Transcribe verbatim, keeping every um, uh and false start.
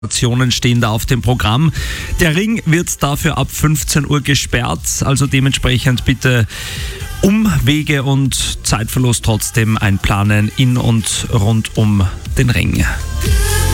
Aktionen stehen da auf dem Programm. Der Ring wird dafür ab fünfzehn Uhr gesperrt, also dementsprechend bitte Umwege und Zeitverlust trotzdem einplanen in und rund um den Ring.